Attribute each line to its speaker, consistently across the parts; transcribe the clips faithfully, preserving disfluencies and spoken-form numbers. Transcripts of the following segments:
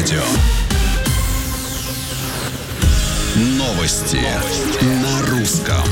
Speaker 1: радио. Новости, Новости. на русском.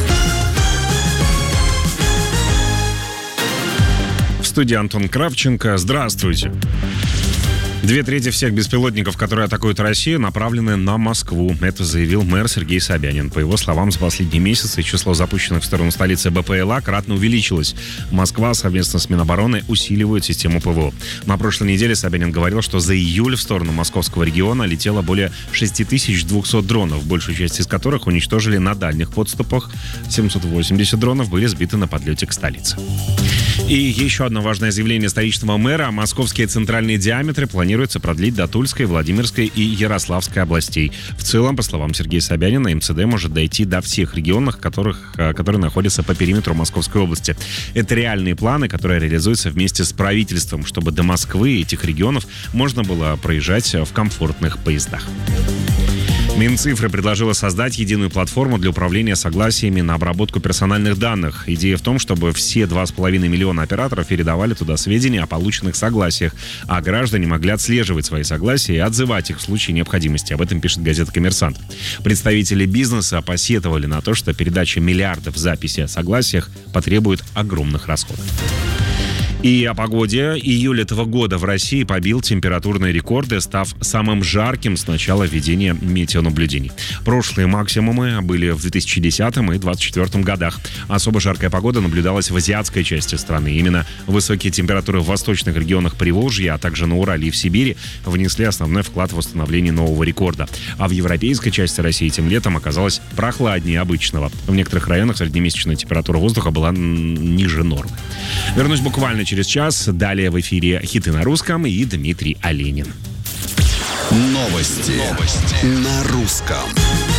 Speaker 2: В студии Антон Кравченко. Здравствуйте. Две трети всех беспилотников, которые атакуют Россию, направлены на Москву. Это заявил мэр Сергей Собянин. По его словам, за последние месяцы число запущенных в сторону столицы БПЛА кратно увеличилось. Москва совместно с Минобороны усиливает систему ПВО. На прошлой неделе Собянин говорил, что за июль в сторону московского региона летело более шесть тысяч двести дронов, большую часть из которых уничтожили на дальних подступах. семьсот восемьдесят дронов были сбиты на подлете к столице. И еще одно важное заявление столичного мэра. Московские центральные диаметры планируется продлить до Тульской, Владимирской и Ярославской областей. В целом, по словам Сергея Собянина, МЦД может дойти до всех регионов, которых, которые находятся по периметру Московской области. Это реальные планы, которые реализуются вместе с правительством, чтобы до Москвы и этих регионов можно было проезжать в комфортных поездах. Минцифры предложила создать единую платформу для управления согласиями на обработку персональных данных. Идея в том, чтобы все два с половиной миллиона операторов передавали туда сведения о полученных согласиях, а граждане могли отслеживать свои согласия и отзывать их в случае необходимости. Об этом пишет газета «Коммерсант». Представители бизнеса посетовали на то, что передача миллиардов записей о согласиях потребует огромных расходов. И о погоде. Июль этого года в России побил температурные рекорды, став самым жарким с начала введения метеонаблюдений. Прошлые максимумы были в две тысячи десятом и две тысячи двадцать четвёртом годах. Особо жаркая погода наблюдалась в азиатской части страны. Именно высокие температуры в восточных регионах Приволжья, а также на Урале и в Сибири внесли основной вклад в восстановление нового рекорда. А в европейской части России тем летом оказалось прохладнее обычного. В некоторых районах среднемесячная температура воздуха была ниже нормы. Вернусь буквально через час. Далее в эфире «Хиты на русском» и Дмитрий Оленин.
Speaker 1: Новости, Новости. на русском.